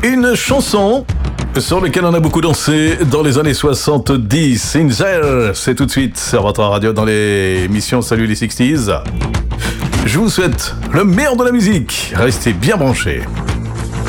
Une chanson sur laquelle on a beaucoup dansé dans les années 70. In There, c'est tout de suite sur votre radio dans l'émission Salut les 60s. Je vous souhaite le meilleur de la musique. Restez bien branchés.